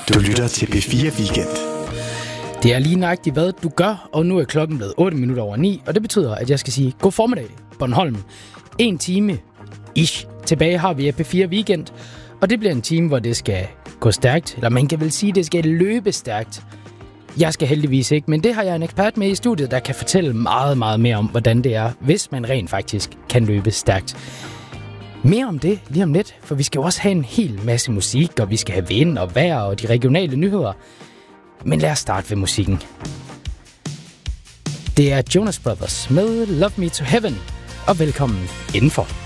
Du lytter til P4 Weekend. Det er lige nøjagtigt, hvad du gør, og nu er klokken blevet 8 minutter over 9, og det betyder, at jeg skal sige god formiddag, Bornholm. 1 time ish tilbage har vi af P4 Weekend, og det bliver en time, hvor det skal gå stærkt, eller man kan vel sige, det skal løbe stærkt. Jeg skal heldigvis ikke, men det har jeg en ekspert med i studiet, der kan fortælle meget, meget mere om, hvordan det er, hvis man rent faktisk kan løbe stærkt. Mere om det lige om lidt, for vi skal jo også have en hel masse musik, og vi skal have vind og vejr og de regionale nyheder. Men lad os starte ved musikken. Det er Jonas Brothers med Love Me to Heaven, og velkommen indenfor.